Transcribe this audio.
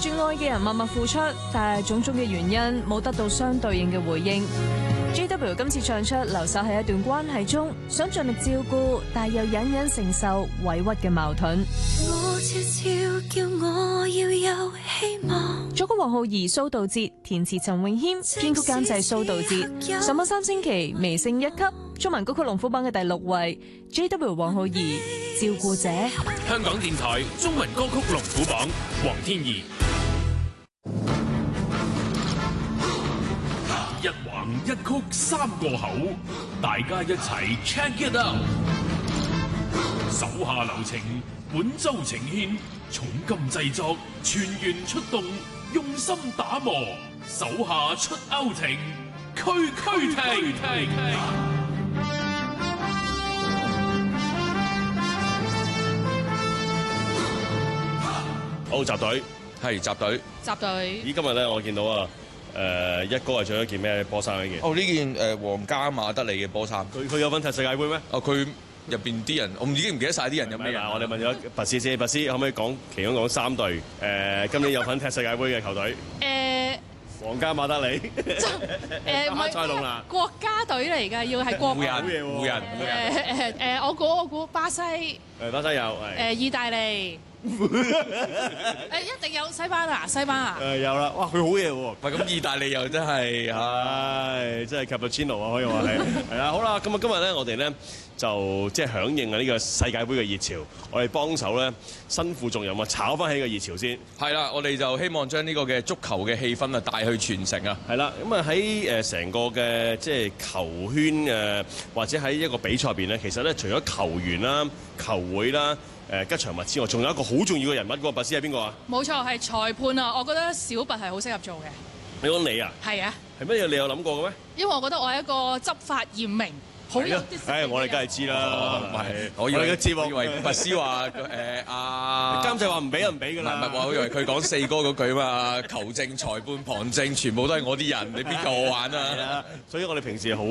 住愛嘅人默默付出，但係種種嘅原因冇得到相對應嘅回應。JW 今次唱出留守喺一段關係中，想盡力照顧，但又隱隱承受委屈嘅矛盾。 我悄悄叫我要有希望。 作曲黃浩儀、蘇道哲，填詞陳詠謙，編曲監製蘇道哲。上榜3星期，微升1級，中文歌曲龍虎榜嘅第6位。JW 黃浩儀，照顧者。 香港電台中文歌曲龍虎榜，黃天頤。一橫一曲3個口，大家一齊 check it out。手下留情，本周呈獻，重金製作，全員出動，用心打磨，手下出歐情，區區聽。 好，集隊係集隊。 集隊。 咦，今日咧我見到啊，一哥係着咗件咩波衫呢件？ 哦，呢件皇家馬德里嘅波衫。 佢有份踢世界盃咩？ 哦，佢入邊啲人，我已經唔記得晒啲人有咩人。 我哋問咗拔斯先，拔斯可唔可以講其中講3隊？今年有份踢世界盃嘅球隊。皇家馬德里。 唔係國家隊嚟㗎，要係國人。 我估巴西。 巴西有。 意大利。一定有西班牙。 有啦，哇，佢好嘢喎！ 唔係咁，意大利又真係， 真係 Cappuccino 啊，可以話係啊。好啦，咁啊，今日咧，我哋咧就即係響應啊呢個世界盃嘅熱潮，我哋幫手咧身負重任啊，炒翻起個熱潮先。 係啦，我哋就希望將呢個嘅足球嘅氣氛啊帶去全城啊。 係啦，咁啊喺成個嘅即係球圈或者喺一個比賽入邊咧，其實咧除咗球員啦、球會啦。吉祥物之外，仲有一個好重要嘅人物，嗰個拔斯係邊個啊？ 冇錯，係裁判啊！我覺得小拔係好適合做嘅。 你講你啊？係啊。 係乜嘢？你有諗過嘅咩？ 因為我覺得我係一個執法嚴明、好有啲。 我哋梗係知啦。唔係， 我以為嘅節目， 以為拔斯話監製話唔俾就唔俾㗎啦。 唔係話，我以為佢講4哥嗰句嘛，球證、裁判、旁證，全部都係我啲人，你邊個我玩啊？ 所以我哋平時好